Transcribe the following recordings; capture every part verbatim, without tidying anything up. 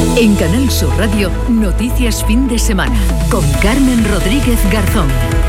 En Canal Sur Radio, Noticias Fin de Semana, con Carmen Rodríguez Garzón.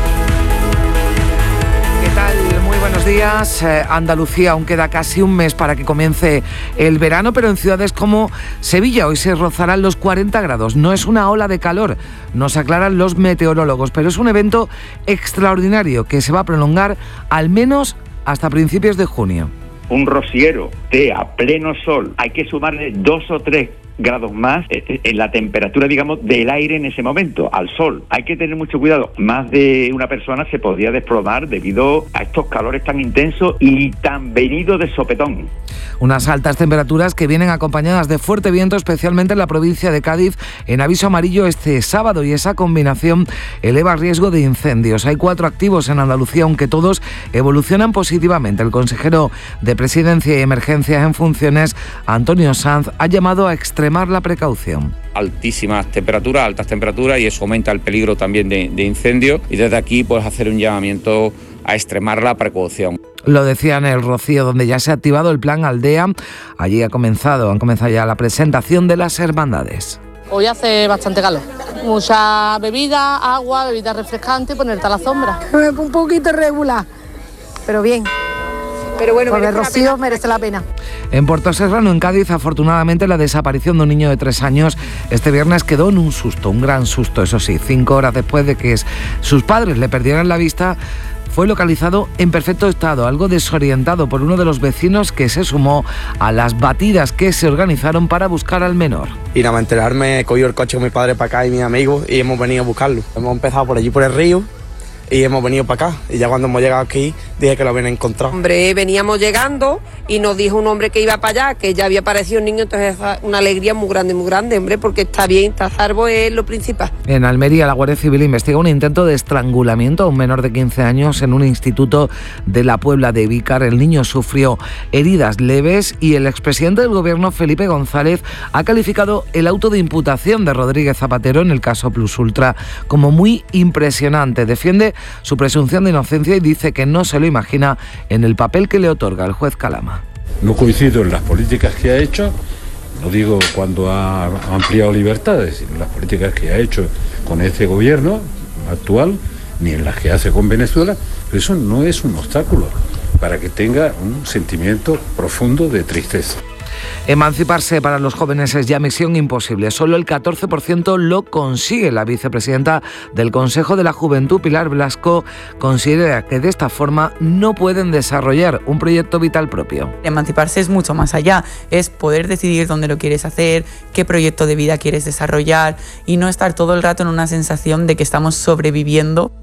¿Qué tal? Muy buenos días. Eh, Andalucía, aún queda casi un mes para que comience el verano, pero en ciudades como Sevilla hoy se rozarán los cuarenta grados. No es una ola de calor, nos aclaran los meteorólogos, pero es un evento extraordinario que se va a prolongar al menos hasta principios de junio. Un rociero de a pleno sol, hay que sumarle dos o tres grados más en la temperatura, digamos, del aire en ese momento, al sol. Hay que tener mucho cuidado. Más de una persona se podría desplomar debido a estos calores tan intensos y tan venidos de sopetón. Unas altas temperaturas que vienen acompañadas de fuerte viento, especialmente en la provincia de Cádiz, en aviso amarillo este sábado, y esa combinación eleva el riesgo de incendios. Hay cuatro activos en Andalucía, aunque todos evolucionan positivamente. El consejero de Presidencia y Emergencias en funciones, Antonio Sanz, ha llamado a extremar la precaución. Altísimas temperaturas, altas temperaturas, y eso aumenta el peligro también de, de incendio, y desde aquí pues hacer un llamamiento a extremar la precaución. Lo decía en el Rocío, donde ya se ha activado el plan Aldea. Allí ha comenzado, han comenzado ya la presentación de las hermandades. Hoy hace bastante calor. Mucha bebida, agua, bebida refrescante, ponerte a la sombra. Un poquito regular, pero bien. Pero bueno, por el Rocío merece la pena. En Puerto Serrano, en Cádiz, afortunadamente la desaparición de un niño de tres años este viernes quedó en un susto, un gran susto, eso sí. Cinco horas después de que sus padres le perdieran la vista, fue localizado en perfecto estado, algo desorientado por uno de los vecinos que se sumó a las batidas que se organizaron para buscar al menor. Y nada más enterarme, he cogido el coche con mi padre para acá y mis amigos y hemos venido a buscarlo. Hemos empezado por allí por el río y hemos venido para acá, y ya cuando hemos llegado aquí dije que lo habían encontrado. Hombre, veníamos llegando y nos dijo un hombre que iba para allá, que ya había aparecido un niño, entonces una alegría muy grande, muy grande, hombre, porque está bien, está salvo, es lo principal. En Almería, la Guardia Civil investiga un intento de estrangulamiento a un menor de quince años en un instituto de la Puebla de Vícar. El niño sufrió heridas leves y el expresidente del gobierno, Felipe González, ha calificado el auto de imputación de Rodríguez Zapatero en el caso Plus Ultra como muy impresionante. Defiende su presunción de inocencia y dice que no se lo imagina en el papel que le otorga el juez Calama. No coincido en las políticas que ha hecho, no digo cuando ha ampliado libertades, sino en las políticas que ha hecho con este gobierno actual, ni en las que hace con Venezuela, pero eso no es un obstáculo para que tenga un sentimiento profundo de tristeza. Emanciparse para los jóvenes es ya misión imposible. Solo el catorce por ciento lo consigue. La vicepresidenta del Consejo de la Juventud, Pilar Blasco, considera que de esta forma no pueden desarrollar un proyecto vital propio. Emanciparse es mucho más allá. Es poder decidir dónde lo quieres hacer, qué proyecto de vida quieres desarrollar y no estar todo el rato en una sensación de que estamos sobreviviendo.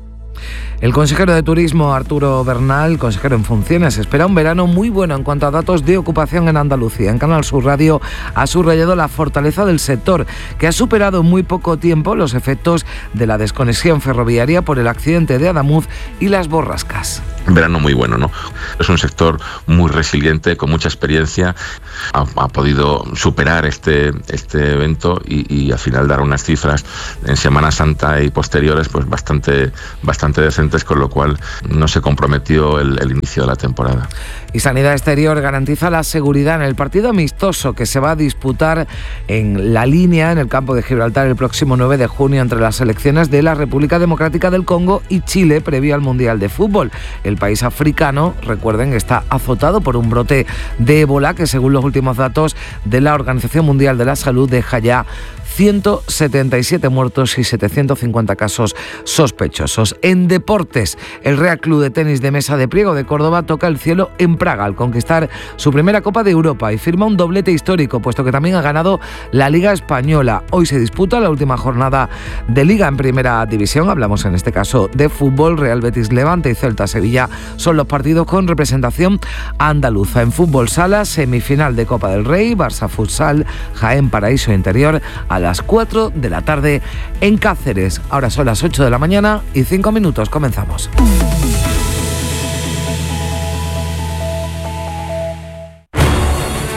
El consejero de Turismo, Arturo Bernal, consejero en funciones, espera un verano muy bueno en cuanto a datos de ocupación en Andalucía. En Canal Sur Radio ha subrayado la fortaleza del sector, que ha superado en muy poco tiempo los efectos de la desconexión ferroviaria por el accidente de Adamuz y las borrascas. Un verano muy bueno, ¿no? Es un sector muy resiliente, con mucha experiencia. Ha, ha podido superar este, este evento y, y al final dar unas cifras en Semana Santa y posteriores pues bastante, bastante decentes, con lo cual no se comprometió el, el inicio de la temporada. Y Sanidad Exterior garantiza la seguridad en el partido amistoso que se va a disputar en La Línea, en el campo de Gibraltar, el próximo nueve de junio entre las selecciones de la República Democrática del Congo y Chile, previo al Mundial de Fútbol. El país africano, recuerden, está azotado por un brote de ébola que, según los últimos datos de la Organización Mundial de la Salud, deja ya ciento setenta y siete muertos y setecientos cincuenta casos sospechosos. En deportes, el Real Club de Tenis de Mesa de Priego de Córdoba toca el cielo en Praga al conquistar su primera Copa de Europa y firma un doblete histórico, puesto que también ha ganado la Liga Española. Hoy se disputa la última jornada de Liga en Primera División. Hablamos en este caso de fútbol. Real Betis Levante y Celta Sevilla son los partidos con representación andaluza. En fútbol sala, semifinal de Copa del Rey, Barça Futsal, Jaén Paraíso Interior a las cuatro de la tarde en Cáceres. Ahora son las ocho de la mañana y cinco minutos. Comenzamos.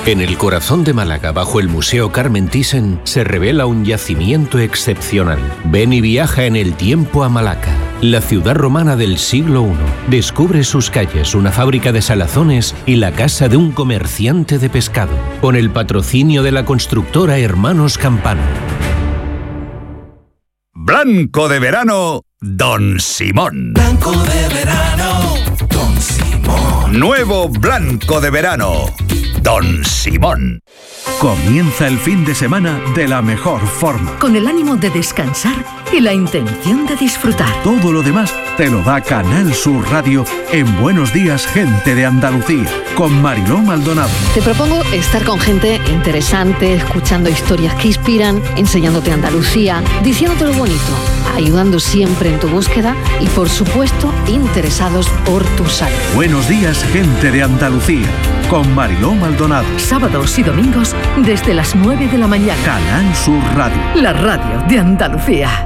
En el corazón de Málaga, bajo el Museo Carmen Thyssen, se revela un yacimiento excepcional. Ven y viaja en el tiempo a Malaca, la ciudad romana del siglo primero. Descubre sus calles, una fábrica de salazones y la casa de un comerciante de pescado, con el patrocinio de la constructora Hermanos Campano. Blanco de verano, Don Simón. Blanco de verano, Don Simón. Nuevo Blanco de verano, Don Simón. Comienza el fin de semana de la mejor forma. Con el ánimo de descansar y la intención de disfrutar. Todo lo demás te lo da Canal Sur Radio en Buenos Días, Gente de Andalucía, con Mariló Maldonado. Te propongo estar con gente interesante, escuchando historias que inspiran, enseñándote Andalucía, diciéndote lo bonito, ayudando siempre en tu búsqueda y, por supuesto, interesados por tu salud. Buenos Días, Gente de Andalucía, con Mariló Maldonado. Sábados y domingos desde las nueve de la mañana. Canal Sur Radio. La radio de Andalucía.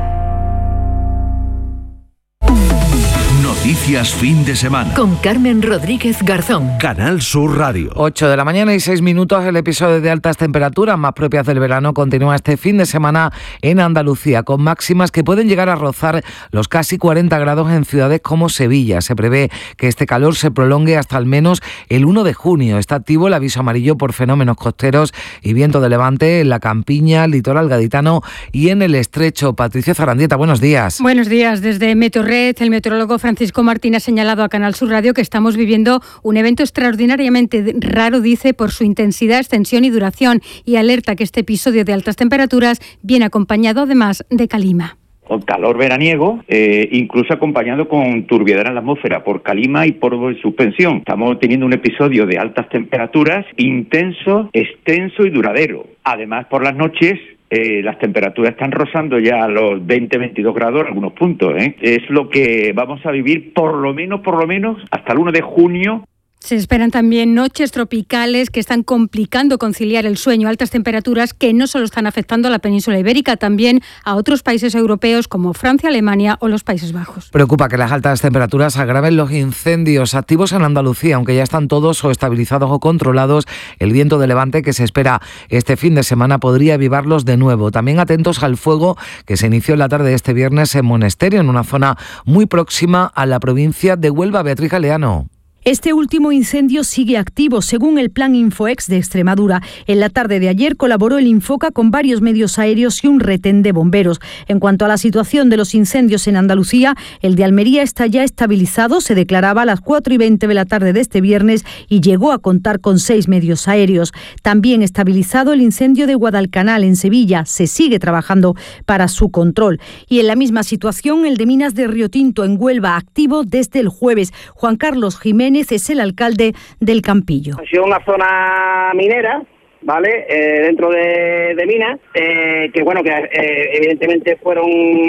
Noticias fin de semana. Con Carmen Rodríguez Garzón. Canal Sur Radio. ocho de la mañana y seis minutos. El episodio de altas temperaturas más propias del verano continúa este fin de semana en Andalucía, con máximas que pueden llegar a rozar los casi cuarenta grados en ciudades como Sevilla. Se prevé que este calor se prolongue hasta al menos el uno de junio. Está activo el aviso amarillo por fenómenos costeros y viento de levante en la campiña, litoral gaditano y en el estrecho. Patricia Zarandieta, buenos días. Buenos días. Desde Meteorred, el meteorólogo Francisco Martín ha señalado a Canal Sur Radio que estamos viviendo un evento extraordinariamente raro, dice, por su intensidad, extensión y duración, y alerta que este episodio de altas temperaturas viene acompañado además de calima. Con calor veraniego, eh, incluso acompañado con turbiedad en la atmósfera por calima y por suspensión. Estamos teniendo un episodio de altas temperaturas intenso, extenso y duradero. Además, por las noches, Eh, las temperaturas están rozando ya los veinte a veintidós grados en algunos puntos, ¿eh? Es lo que vamos a vivir por lo menos, por lo menos, hasta el uno de junio. Se esperan también noches tropicales que están complicando conciliar el sueño, altas temperaturas que no solo están afectando a la península ibérica, también a otros países europeos como Francia, Alemania o los Países Bajos. Preocupa que las altas temperaturas agraven los incendios activos en Andalucía, aunque ya están todos o estabilizados o controlados. El viento de levante que se espera este fin de semana podría avivarlos de nuevo. También atentos al fuego que se inició en la tarde de este viernes en Monesterio, en una zona muy próxima a la provincia de Huelva. Beatriz Galeano. Este último incendio sigue activo, según el Plan Infoex de Extremadura. En la tarde de ayer colaboró el Infoca con varios medios aéreos y un retén de bomberos. En cuanto a la situación de los incendios en Andalucía, el de Almería está ya estabilizado, se declaraba a las cuatro y veinte de la tarde de este viernes y llegó a contar con seis medios aéreos. También estabilizado el incendio de Guadalcanal en Sevilla, se sigue trabajando para su control. Y en la misma situación, el de Minas de Riotinto en Huelva, activo desde el jueves. Juan Carlos Jiménez es el alcalde del Campillo. Ha sido una zona minera, ¿vale? Eh, dentro de, de Minas, eh, que bueno, que eh, evidentemente fueron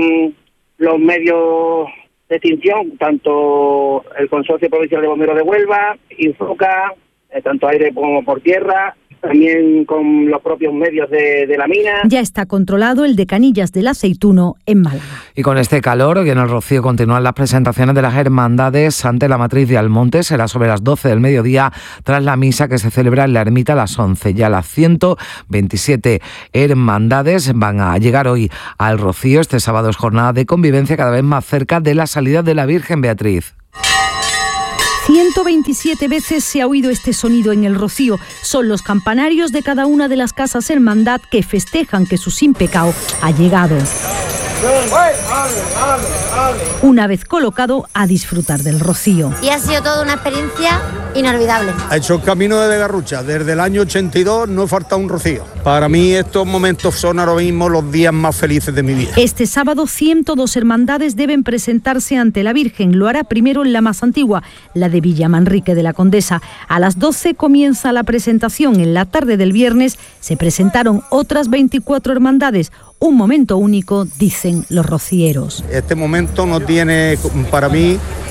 los medios de extinción, tanto el Consorcio Provincial de Bomberos de Huelva, Infoca, eh, tanto aire como por tierra, también con los propios medios de, de la mina. Ya está controlado el de Canillas del Aceituno en Málaga. Y con este calor, hoy en el Rocío continúan las presentaciones de las hermandades ante la matriz de Almonte. Será sobre las doce del mediodía, tras la misa que se celebra en la ermita a las once. Ya las ciento veintisiete hermandades van a llegar hoy al Rocío. Este sábado es jornada de convivencia cada vez más cerca de la salida de la Virgen. Beatriz. ciento veintisiete veces se ha oído este sonido en el Rocío. Son los campanarios de cada una de las casas hermandad que festejan que su sin pecado ha llegado. Una vez colocado, a disfrutar del Rocío. Y ha sido toda una experiencia inolvidable. Ha hecho el camino desde Garrucha, desde el año ochenta y dos no falta un rocío. Para mí estos momentos son ahora mismo los días más felices de mi vida. Este sábado ciento dos hermandades deben presentarse ante la Virgen. Lo hará primero en la más antigua, la de Villamanrique de la Condesa. A las doce comienza la presentación. En la tarde del viernes se presentaron otras veinticuatro hermandades. Un momento único, dicen los rocieros. Este momento no tiene para mí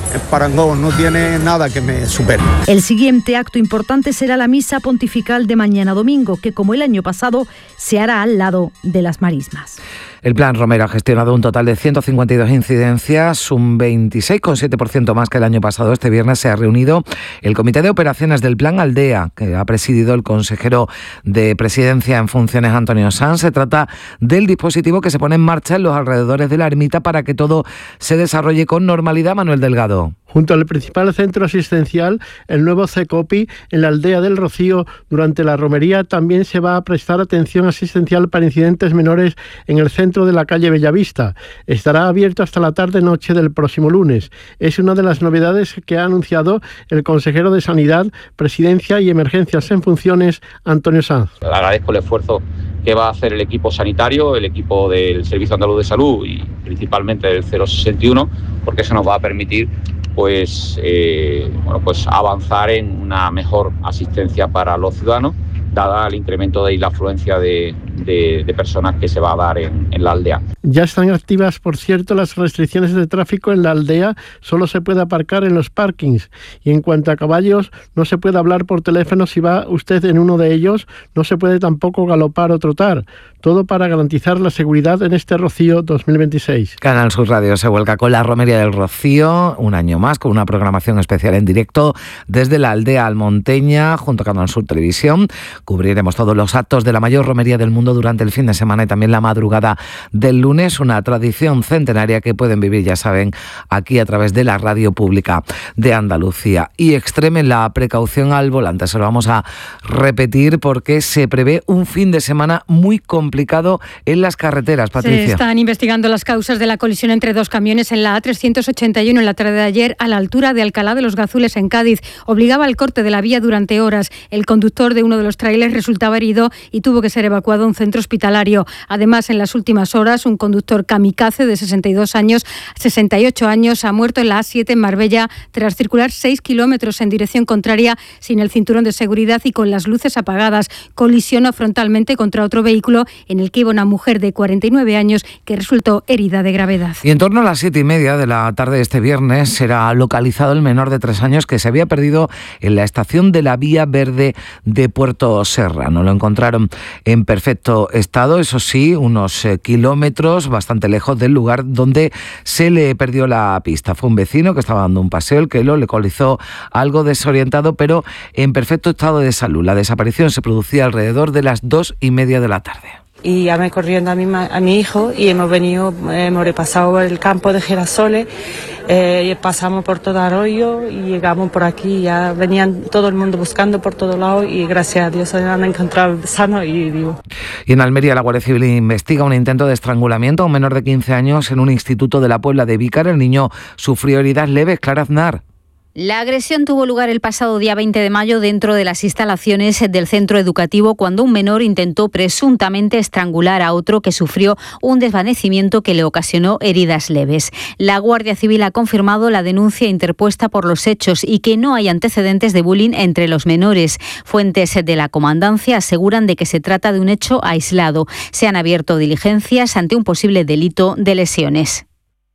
parangón, no tiene nada que me supere. El siguiente acto importante será la misa pontifical de mañana domingo, que como el año pasado se hará al lado de las marismas. El Plan Romero ha gestionado un total de ciento cincuenta y dos incidencias, un veintiséis coma siete por ciento más que el año pasado. Este viernes se ha reunido el Comité de Operaciones del Plan Aldea, que ha presidido el consejero de Presidencia en funciones, Antonio Sanz. Se trata del dispositivo que se pone en marcha en los alrededores de la ermita para que todo se desarrolle con normalidad. Manuel Delgado. Junto al principal centro asistencial, el nuevo CECOPI, en la aldea del Rocío, durante la romería también se va a prestar atención asistencial para incidentes menores en el centro de la calle Bellavista. Estará abierto hasta la tarde-noche del próximo lunes. Es una de las novedades que ha anunciado el consejero de Sanidad, Presidencia y Emergencias en funciones, Antonio Sanz. Agradezco el esfuerzo que va a hacer el equipo sanitario, el equipo del Servicio Andaluz de Salud y principalmente del cero sesenta y uno, porque eso nos va a permitir pues, eh, bueno, pues avanzar en una mejor asistencia para los ciudadanos, dada el incremento de la afluencia de, de, de personas que se va a dar en, en la aldea. Ya están activas, por cierto, las restricciones de tráfico en la aldea. Solo se puede aparcar en los parkings. Y en cuanto a caballos, no se puede hablar por teléfono si va usted en uno de ellos. No se puede tampoco galopar o trotar. Todo para garantizar la seguridad en este Rocío dos mil veintiséis. Canal Sur Radio se vuelca con la Romería del Rocío, un año más, con una programación especial en directo desde la aldea almonteña, junto a Canal Sur Televisión. Cubriremos todos los actos de la mayor romería del mundo durante el fin de semana y también la madrugada del lunes, una tradición centenaria que pueden vivir, ya saben, aquí a través de la radio pública de Andalucía. Y extremen la precaución al volante. Se lo vamos a repetir porque se prevé un fin de semana muy complicado en las carreteras. Patricia. Se están investigando las causas de la colisión entre dos camiones en la A trescientos ochenta y uno en la tarde de ayer a la altura de Alcalá de los Gazules en Cádiz. Obligaba al corte de la vía durante horas. El conductor de uno de los trailers resultaba herido y tuvo que ser evacuado a un centro hospitalario. Además, en las últimas horas, un conductor kamikaze de sesenta y dos años, sesenta y ocho años, ha muerto en la A siete en Marbella tras circular seis kilómetros en dirección contraria sin el cinturón de seguridad y con las luces apagadas. Colisionó frontalmente contra otro vehículo en el que iba una mujer de cuarenta y nueve años que resultó herida de gravedad. Y en torno a las siete y media de la tarde de este viernes será localizado el menor de tres años que se había perdido en la estación de la Vía Verde de Puerto Serrano. Lo encontraron en perfecto estado, eso sí, unos eh, kilómetros bastante lejos del lugar donde se le perdió la pista. Fue un vecino que estaba dando un paseo el que lo localizó algo desorientado, pero en perfecto estado de salud. La desaparición se producía alrededor de las dos y media de la tarde. Y llamé corriendo a mi, a mi hijo y hemos venido, hemos repasado por el campo de girasoles, eh, y pasamos por todo Arroyo y llegamos por aquí. Ya venían todo el mundo buscando por todos lados y gracias a Dios se han encontrado sanos y vivos. Y en Almería la Guardia Civil investiga un intento de estrangulamiento a un menor de quince años en un instituto de la Puebla de Vícar. El niño sufrió heridas leves. Clara Aznar. La agresión tuvo lugar el pasado día veinte de mayo dentro de las instalaciones del centro educativo cuando un menor intentó presuntamente estrangular a otro que sufrió un desvanecimiento que le ocasionó heridas leves. La Guardia Civil ha confirmado la denuncia interpuesta por los hechos y que no hay antecedentes de bullying entre los menores. Fuentes de la comandancia aseguran de que se trata de un hecho aislado. Se han abierto diligencias ante un posible delito de lesiones.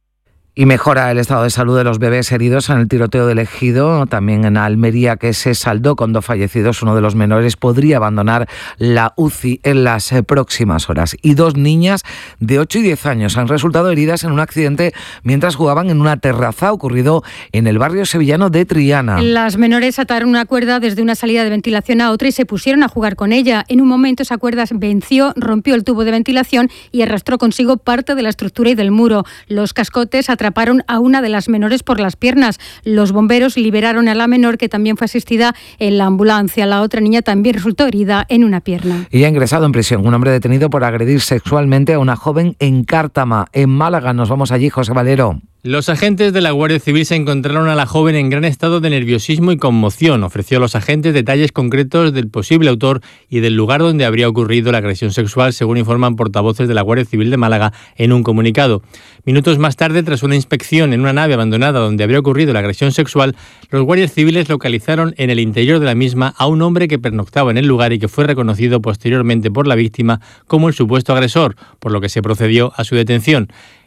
Y mejora el estado de salud de los bebés heridos en el tiroteo del Ejido, también en Almería, que se saldó con dos fallecidos. Uno de los menores podría abandonar la U C I en las próximas horas. Y dos niñas de ocho y diez años han resultado heridas en un accidente mientras jugaban en una terraza ocurrido en el barrio sevillano de Triana. Las menores ataron una cuerda desde una salida de ventilación a otra y se pusieron a jugar con ella. En un momento esa cuerda venció, rompió el tubo de ventilación y arrastró consigo parte de la estructura y del muro. Los cascotes atraparon a una de las menores por las piernas. Los bomberos liberaron a la menor, que también fue asistida en la ambulancia. La otra niña también resultó herida en una pierna. Y ha ingresado en prisión un hombre detenido por agredir sexualmente a una joven en Cártama, en Málaga. Nos vamos allí, José Valero. Los agentes de la Guardia Civil se encontraron a la joven en gran estado de nerviosismo y conmoción. Ofreció a los agentes detalles concretos del posible autor y del lugar donde habría ocurrido la agresión sexual, según informan portavoces de la Guardia Civil de Málaga en un comunicado. Minutos más tarde, tras una inspección en una nave abandonada donde habría ocurrido la agresión sexual, los guardias civiles localizaron en el interior de la misma a un hombre que pernoctaba en el lugar y que fue reconocido posteriormente por la víctima como el supuesto agresor, por lo que se procedió a su detención.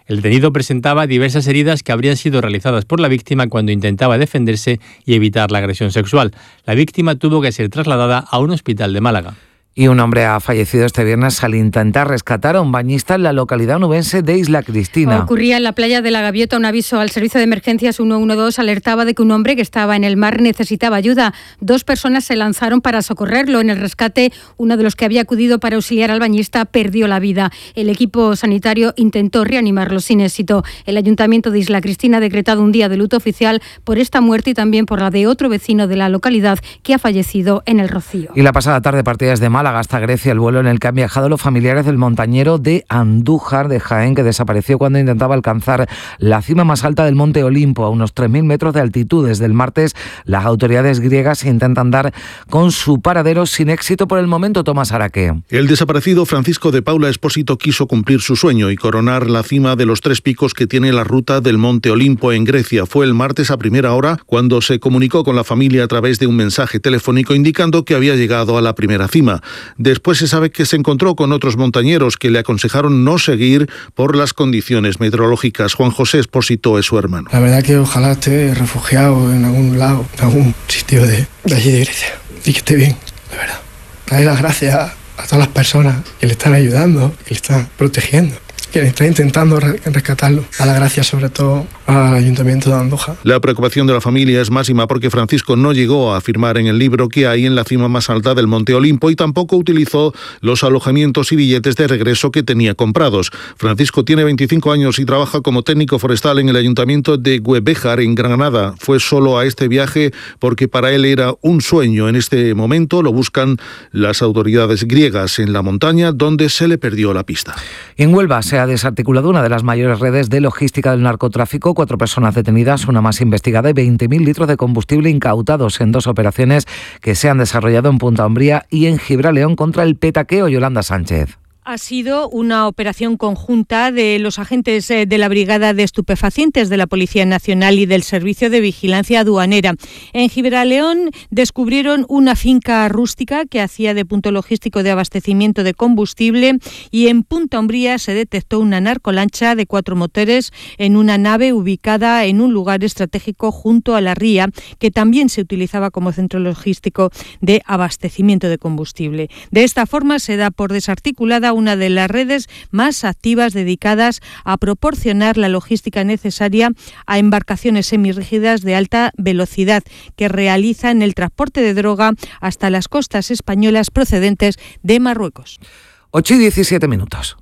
El detenido presentaba diversas heridas que habrían sido realizadas por la víctima cuando intentaba defenderse y evitar la agresión sexual. La víctima tuvo que ser trasladada a un hospital de Málaga. Y un hombre ha fallecido este viernes al intentar rescatar a un bañista en la localidad onubense de Isla Cristina. Ocurría en la playa de la Gaviota. Un aviso al servicio de emergencias uno uno dos alertaba de que un hombre que estaba en el mar necesitaba ayuda. Dos personas se lanzaron para socorrerlo. En el rescate, uno de los que había acudido para auxiliar al bañista perdió la vida. El equipo sanitario intentó reanimarlo sin éxito. El Ayuntamiento de Isla Cristina ha decretado un día de luto oficial por esta muerte y también por la de otro vecino de la localidad que ha fallecido en el Rocío. Y la pasada tarde partidas de Málaga hasta Grecia, el vuelo en el que han viajado los familiares del montañero de Andújar de Jaén, que desapareció cuando intentaba alcanzar la cima más alta del monte Olimpo, a unos tres mil metros de altitud. Desde el martes, las autoridades griegas intentan dar con su paradero sin éxito por el momento. Tomás Araque. El desaparecido Francisco de Paula Espósito quiso cumplir su sueño y coronar la cima de los tres picos que tiene la ruta del monte Olimpo en Grecia. Fue el martes a primera hora cuando se comunicó con la familia a través de un mensaje telefónico indicando que había llegado a la primera cima. Después se sabe que se encontró con otros montañeros que le aconsejaron no seguir por las condiciones meteorológicas. Juan José Espósito es su hermano. La verdad que ojalá esté refugiado en algún lado, en algún sitio de, de allí de Grecia, y que esté bien, la verdad. Darle las gracias a todas las personas que le están ayudando, que le están protegiendo, que le están intentando rescatarlo. A las gracias sobre todo al Ayuntamiento de Andújar. La preocupación de la familia es máxima porque Francisco no llegó a afirmar en el libro que hay en la cima más alta del monte Olimpo y tampoco utilizó los alojamientos y billetes de regreso que tenía comprados. Francisco tiene veinticinco años y trabaja como técnico forestal en el Ayuntamiento de Güebejar, en Granada. Fue solo a este viaje porque para él era un sueño. En este momento lo buscan las autoridades griegas en la montaña donde se le perdió la pista. En Huelva se ha desarticulado una de las mayores redes de logística del narcotráfico. Cuatro personas detenidas, una más investigada y veinte mil litros de combustible incautados en dos operaciones que se han desarrollado en Punta Umbría y en Gibraleón contra el petaqueo. Yolanda Sánchez. Ha sido una operación conjunta de los agentes de la Brigada de Estupefacientes de la Policía Nacional y del Servicio de Vigilancia Aduanera. En Gibraleón descubrieron una finca rústica que hacía de punto logístico de abastecimiento de combustible y en Punta Umbría se detectó una narcolancha de cuatro motores en una nave ubicada en un lugar estratégico junto a la ría que también se utilizaba como centro logístico de abastecimiento de combustible. De esta forma se da por desarticulada una de las redes más activas dedicadas a proporcionar la logística necesaria a embarcaciones semirrígidas de alta velocidad que realizan el transporte de droga hasta las costas españolas procedentes de Marruecos. ocho y diecisiete minutos.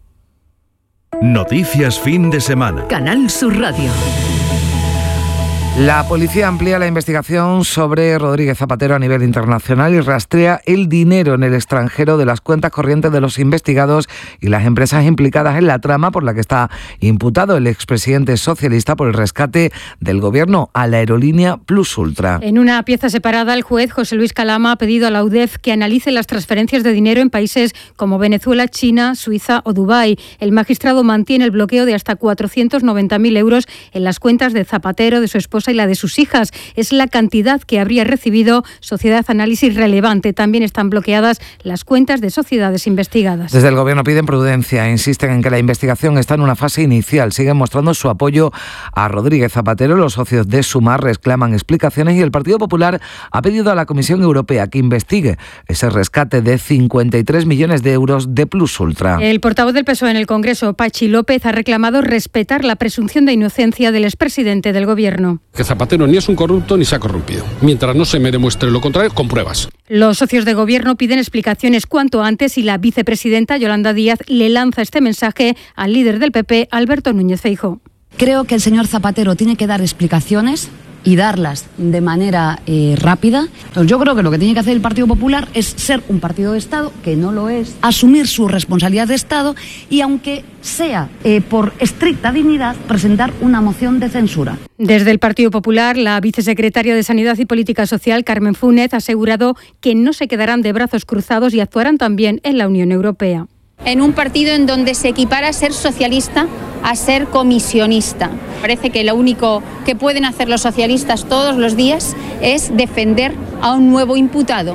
Noticias fin de semana. Canal Sur Radio. La policía amplía la investigación sobre Rodríguez Zapatero a nivel internacional y rastrea el dinero en el extranjero de las cuentas corrientes de los investigados y las empresas implicadas en la trama por la que está imputado el expresidente socialista por el rescate del gobierno a la aerolínea Plus Ultra. En una pieza separada, el juez José Luis Calama ha pedido a la U D E F que analice las transferencias de dinero en países como Venezuela, China, Suiza o Dubái. El magistrado mantiene el bloqueo de hasta cuatrocientos noventa mil euros en las cuentas de Zapatero, de su esposa y la de sus hijas. Es la cantidad que habría recibido Sociedad Análisis Relevante. También están bloqueadas las cuentas de sociedades investigadas. Desde el Gobierno piden prudencia. Insisten en que la investigación está en una fase inicial. Siguen mostrando su apoyo a Rodríguez Zapatero. Los socios de Sumar reclaman explicaciones y el Partido Popular ha pedido a la Comisión Europea que investigue ese rescate de cincuenta y tres millones de euros de Plus Ultra. El portavoz del P S O E en el Congreso, Pachi López, ha reclamado respetar la presunción de inocencia del expresidente del Gobierno. Que Zapatero ni es un corrupto ni se ha corrompido. Mientras no se me demuestre lo contrario, con pruebas. Los socios de gobierno piden explicaciones cuanto antes y la vicepresidenta Yolanda Díaz le lanza este mensaje al líder del P P, Alberto Núñez Feijóo. Creo que el señor Zapatero tiene que dar explicaciones y darlas de manera eh, rápida. Entonces, yo creo que lo que tiene que hacer el Partido Popular es ser un partido de Estado, que no lo es, asumir su responsabilidad de Estado y, aunque sea eh, por estricta dignidad, presentar una moción de censura. Desde el Partido Popular, la vicesecretaria de Sanidad y Política Social, Carmen Funes, ha asegurado que no se quedarán de brazos cruzados y actuarán también en la Unión Europea. En un partido en donde se equipara a ser socialista a ser comisionista. Parece que lo único que pueden hacer los socialistas todos los días es defender a un nuevo imputado.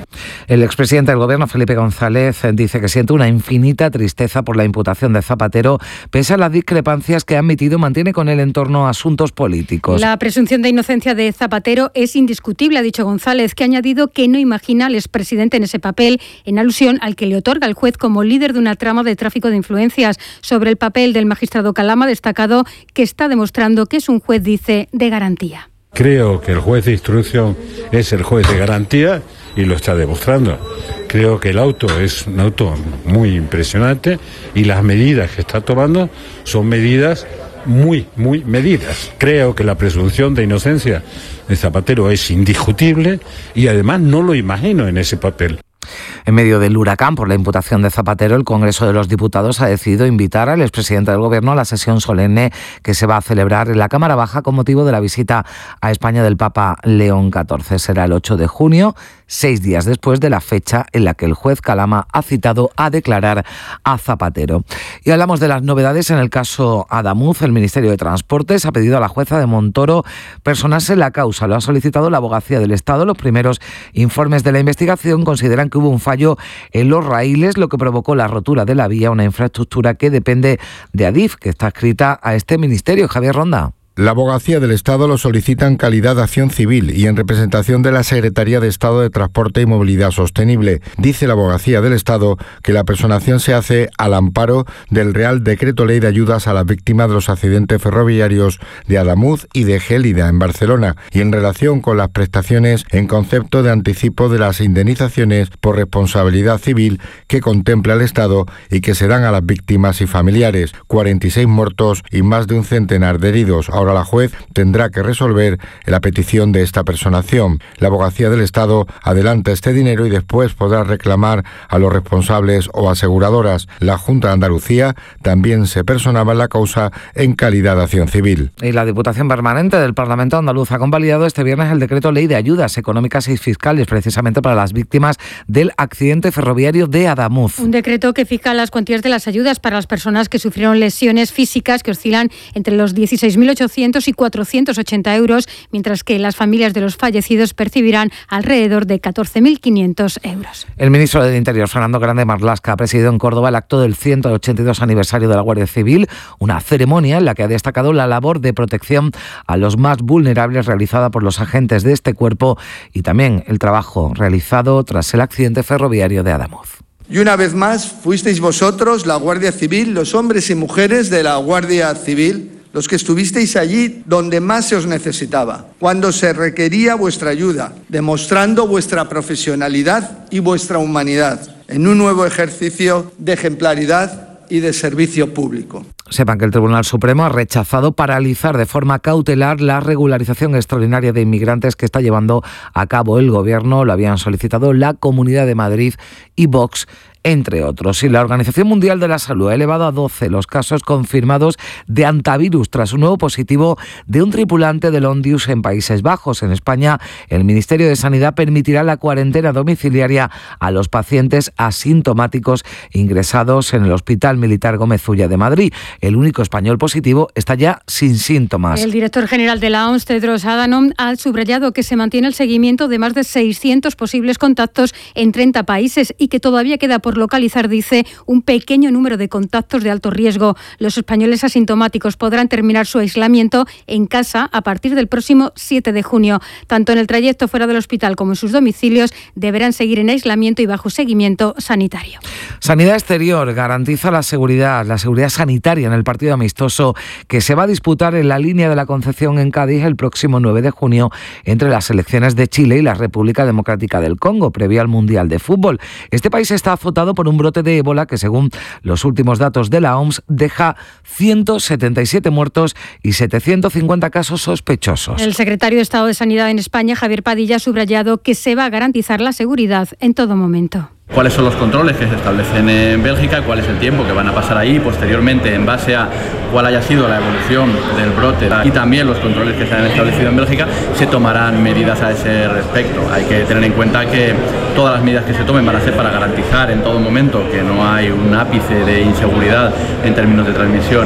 El expresidente del Gobierno, Felipe González, dice que siente una infinita tristeza por la imputación de Zapatero, pese a las discrepancias que ha admitido mantiene con él en torno a asuntos políticos. La presunción de inocencia de Zapatero es indiscutible, ha dicho González, que ha añadido que no imagina al expresidente en ese papel, en alusión al que le otorga el juez como líder de una trama de tráfico de influencias. Sobre el papel del magistrado Calama ha destacado que está demostrando que es un juez, dice, de garantía. Creo que el juez de instrucción es el juez de garantía y lo está demostrando. Creo que el auto es un auto muy impresionante y las medidas que está tomando son medidas muy, muy medidas. Creo que la presunción de inocencia de Zapatero es indiscutible y además no lo imagino en ese papel. En medio del huracán por la imputación de Zapatero, el Congreso de los Diputados ha decidido invitar al expresidente del Gobierno a la sesión solemne que se va a celebrar en la Cámara Baja con motivo de la visita a España del Papa León catorce. Será el ocho de junio, seis días después de la fecha en la que el juez Calama ha citado a declarar a Zapatero. Y hablamos de las novedades en el caso Adamuz. El Ministerio de Transportes ha pedido a la jueza de Montoro personarse en la causa. Lo ha solicitado la Abogacía del Estado. Los primeros informes de la investigación consideran que hubo un fallo en los raíles, lo que provocó la rotura de la vía, una infraestructura que depende de Adif, que está adscrita a este ministerio. Javier Ronda. La Abogacía del Estado lo solicita en calidad de acción civil y en representación de la Secretaría de Estado de Transporte y Movilidad Sostenible. Dice la Abogacía del Estado que la personación se hace al amparo del Real Decreto Ley de Ayudas a las Víctimas de los Accidentes Ferroviarios de Adamuz y de Gélida, en Barcelona, y en relación con las prestaciones en concepto de anticipo de las indemnizaciones por responsabilidad civil que contempla el Estado y que se dan a las víctimas y familiares. cuarenta y seis muertos y más de un centenar de heridos. Ahora la juez tendrá que resolver la petición de esta personación. La Abogacía del Estado adelanta este dinero y después podrá reclamar a los responsables o aseguradoras. La Junta de Andalucía también se personaba en la causa en calidad de acción civil. Y la Diputación Permanente del Parlamento andaluz ha convalidado este viernes el decreto Ley de Ayudas Económicas y Fiscales, precisamente para las víctimas del accidente ferroviario de Adamuz. Un decreto que fija las cuantías de las ayudas para las personas que sufrieron lesiones físicas que oscilan entre los dieciséis mil ochocientos y cuatrocientos ochenta euros, mientras que las familias de los fallecidos percibirán alrededor de catorce mil quinientos euros. El ministro del Interior, Fernando Grande Marlaska, ha presidido en Córdoba el acto del ciento ochenta y dos aniversario de la Guardia Civil, una ceremonia en la que ha destacado la labor de protección a los más vulnerables realizada por los agentes de este cuerpo y también el trabajo realizado tras el accidente ferroviario de Adamuz. Y una vez más fuisteis vosotros, la Guardia Civil, los hombres y mujeres de la Guardia Civil, los que estuvisteis allí donde más se os necesitaba, cuando se requería vuestra ayuda, demostrando vuestra profesionalidad y vuestra humanidad en un nuevo ejercicio de ejemplaridad y de servicio público. Sepan que el Tribunal Supremo ha rechazado paralizar de forma cautelar la regularización extraordinaria de inmigrantes que está llevando a cabo el Gobierno. Lo habían solicitado la Comunidad de Madrid y Vox, entre otros. Y la Organización Mundial de la Salud ha elevado a doce los casos confirmados de hantavirus tras un nuevo positivo de un tripulante del Ondius en Países Bajos. En España, el Ministerio de Sanidad permitirá la cuarentena domiciliaria a los pacientes asintomáticos ingresados en el Hospital Militar Gómez Ulla de Madrid. El único español positivo está ya sin síntomas. El director general de la O M S, Tedros Adhanom, ha subrayado que se mantiene el seguimiento de más de seiscientos posibles contactos en treinta países y que todavía queda por localizar, dice, un pequeño número de contactos de alto riesgo. Los españoles asintomáticos podrán terminar su aislamiento en casa a partir del próximo siete de junio. Tanto en el trayecto fuera del hospital como en sus domicilios deberán seguir en aislamiento y bajo seguimiento sanitario. Sanidad Exterior garantiza la seguridad, la seguridad sanitaria en el partido amistoso que se va a disputar en la línea de la Concepción en Cádiz el próximo nueve de junio entre las selecciones de Chile y la República Democrática del Congo, previo al Mundial de Fútbol. Este país está azotado por un brote de ébola que, según los últimos datos de la O M S, deja ciento setenta y siete muertos y setecientos cincuenta casos sospechosos. El secretario de Estado de Sanidad en España, Javier Padilla, ha subrayado que se va a garantizar la seguridad en todo momento. ¿Cuáles son los controles que se establecen en Bélgica? ¿Cuál es el tiempo que van a pasar ahí? Posteriormente, en base a cuál haya sido la evolución del brote y también los controles que se han establecido en Bélgica, se tomarán medidas a ese respecto. Hay que tener en cuenta que todas las medidas que se tomen van a ser para garantizar en todo momento que no hay un ápice de inseguridad en términos de transmisión.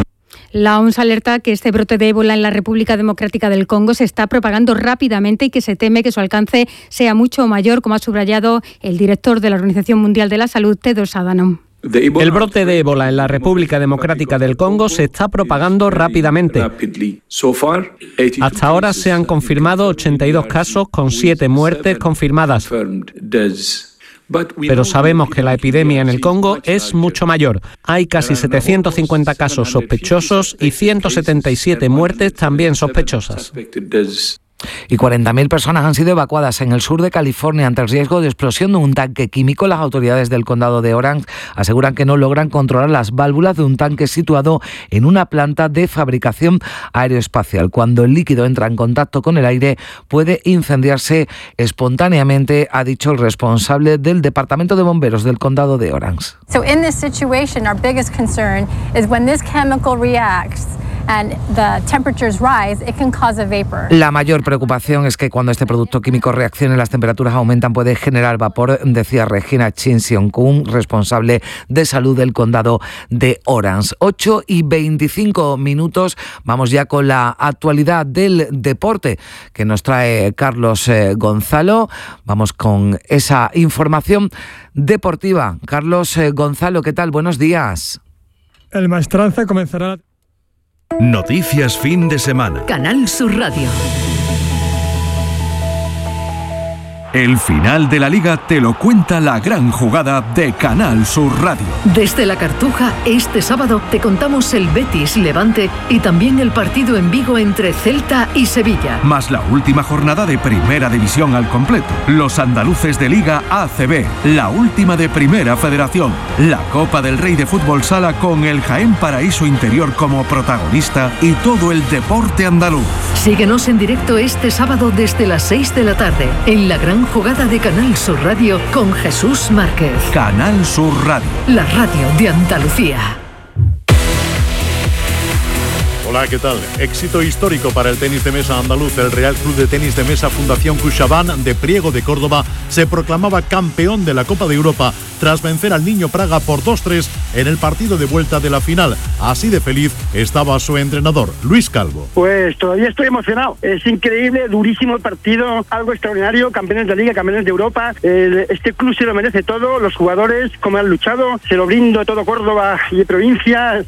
La O M S alerta que este brote de ébola en la República Democrática del Congo se está propagando rápidamente y que se teme que su alcance sea mucho mayor, como ha subrayado el director de la Organización Mundial de la Salud, Tedros Adhanom. El brote de ébola en la República Democrática del Congo se está propagando rápidamente. Hasta ahora se han confirmado ochenta y dos casos con siete muertes confirmadas. Pero sabemos que la epidemia en el Congo es mucho mayor. Hay casi setecientos cincuenta casos sospechosos y ciento setenta y siete muertes también sospechosas. Y cuarenta mil personas han sido evacuadas en el sur de California ante el riesgo de explosión de un tanque químico. Las autoridades del condado de Orange aseguran que no logran controlar las válvulas de un tanque situado en una planta de fabricación aeroespacial. Cuando el líquido entra en contacto con el aire, puede incendiarse espontáneamente, ha dicho el responsable del Departamento de Bomberos del condado de Orange. So in this situation, our biggest concern is when this chemical reacts and the temperatures rise, it can cause a vapor. La mayor preocupación es que cuando este producto químico reaccione, las temperaturas aumentan, puede generar vapor, decía Regina Chin-Seong-Kun, responsable de salud del condado de Orange. ocho y veinticinco minutos, vamos ya con la actualidad del deporte que nos trae Carlos eh, Gonzalo. Vamos con esa información deportiva. Carlos eh, Gonzalo, ¿qué tal? Buenos días. El Maestranza comenzará... Noticias fin de semana. Canal Sur Radio. El final de la Liga te lo cuenta la gran jugada de Canal Sur Radio. Desde La Cartuja, este sábado te contamos el Betis Levante y también el partido en Vigo entre Celta y Sevilla. Más la última jornada de Primera División al completo. Los andaluces de Liga A C B, la última de Primera Federación. La Copa del Rey de Fútbol Sala con el Jaén Paraíso Interior como protagonista y todo el deporte andaluz. Síguenos en directo este sábado desde las seis de la tarde en la gran jugada de Canal Sur Radio con Jesús Márquez. Canal Sur Radio. La radio de Andalucía. Hola, ¿qué tal? Éxito histórico para el tenis de mesa andaluz. El Real Club de Tenis de Mesa Fundación CaixaBank de Priego de Córdoba se proclamaba campeón de la Copa de Europa tras vencer al Niño Praga por dos tres en el partido de vuelta de la final. Así de feliz estaba su entrenador, Luis Calvo. Pues todavía estoy emocionado. Es increíble, durísimo el partido, algo extraordinario. Campeones de Liga, campeones de Europa. El, este club se lo merece todo. Los jugadores, como han luchado, se lo brindo a todo Córdoba y provincia,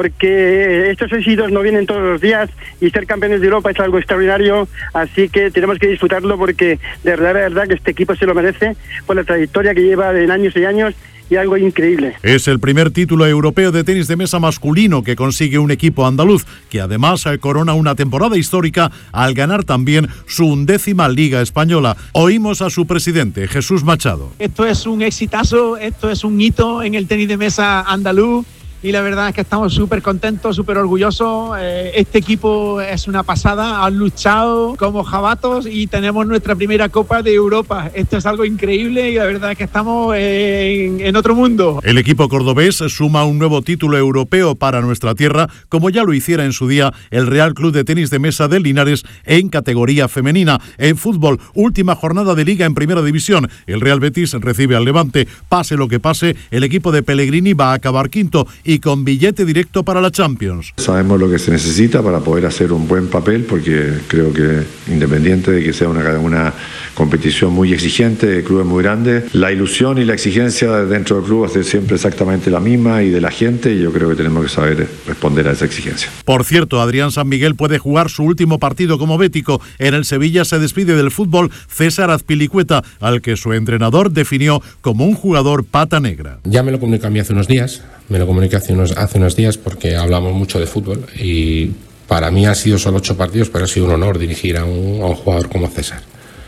porque estos éxitos no vienen todos los días y ser campeones de Europa es algo extraordinario, así que tenemos que disfrutarlo porque de verdad, de verdad que este equipo se lo merece por la trayectoria que lleva en años y años y algo increíble. Es el primer título europeo de tenis de mesa masculino que consigue un equipo andaluz, que además corona una temporada histórica al ganar también su undécima Liga Española. Oímos a su presidente, Jesús Machado. Esto es un exitazo, esto es un hito en el tenis de mesa andaluz. Y la verdad es que estamos súper contentos, súper orgullosos. Eh, este equipo es una pasada, han luchado como jabatos y tenemos nuestra primera Copa de Europa. Esto es algo increíble y la verdad es que estamos en, en otro mundo. El equipo cordobés suma un nuevo título europeo para nuestra tierra, como ya lo hiciera en su día el Real Club de Tenis de Mesa de Linares en categoría femenina. En fútbol, última jornada de Liga en Primera División. El Real Betis recibe al Levante. Pase lo que pase, el equipo de Pellegrini va a acabar quinto y con billete directo para la Champions. Sabemos lo que se necesita para poder hacer un buen papel, porque creo que independiente de que sea una, una competición muy exigente, de clubes muy grandes, la ilusión y la exigencia dentro del club va a ser siempre exactamente la misma y de la gente, y yo creo que tenemos que saber responder a esa exigencia. Por cierto, Adrián San Miguel puede jugar su último partido como bético. En el Sevilla se despide del fútbol César Azpilicueta, al que su entrenador definió como un jugador pata negra. Ya me lo comunicó a mí hace unos días, me lo comuniqué hace unos, hace unos días porque hablamos mucho de fútbol y para mí ha sido solo ocho partidos, pero ha sido un honor dirigir a un, a un jugador como César.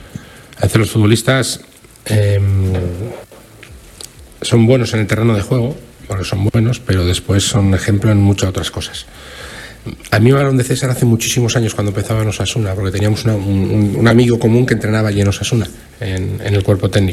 A veces los futbolistas eh, son buenos en el terreno de juego, porque son buenos, pero después son ejemplo en muchas otras cosas. A mí me hablaron de César hace muchísimos años cuando empezaba en Osasuna, porque teníamos una, un, un amigo común que entrenaba allí en Osasuna, en, en el cuerpo técnico.